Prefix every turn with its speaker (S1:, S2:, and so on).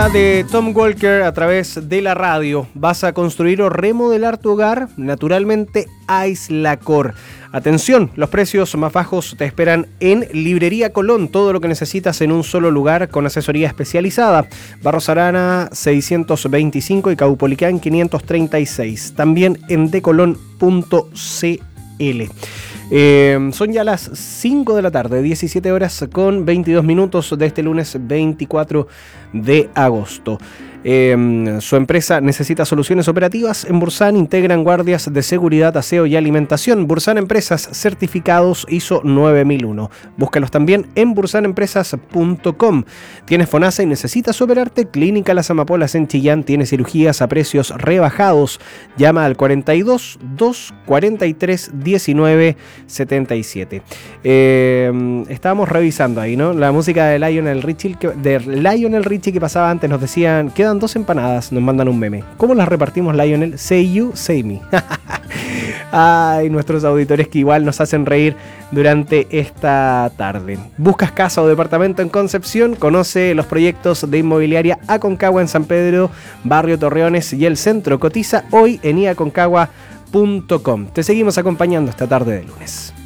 S1: De Tom Walker a través de la radio. ¿Vas a construir o remodelar tu hogar? Naturalmente, Aislacor. Atención, los precios más bajos te esperan en Librería Colón. Todo lo que necesitas en un solo lugar con asesoría especializada. Barros Arana 625 y Caupolicán 536. También en decolon.cl. Son ya las 5 de la tarde, 17 horas con 22 minutos de este lunes 24 de agosto. Su empresa necesita soluciones operativas. En Bursan integran guardias de seguridad, aseo y alimentación. Bursan Empresas, certificados ISO 9001. Búscalos también en bursanempresas.com. ¿Tienes FONASA y necesitas operarte? Clínica Las Amapolas en Chillán tiene cirugías a precios rebajados. Llama al 42 243 19 77. Estábamos revisando ahí, ¿no? La música de Lionel Richie que pasaba antes. Nos decían, quedan 2 empanadas, nos mandan un meme. ¿Cómo las repartimos, Lionel? Say you, say me. Ay, nuestros auditores que igual nos hacen reír durante esta tarde. ¿Buscas casa o departamento en Concepción? Conoce los proyectos de Inmobiliaria Aconcagua en San Pedro, Barrio Torreones y el Centro. Cotiza hoy en iaconcagua.com. Te seguimos acompañando esta tarde de lunes.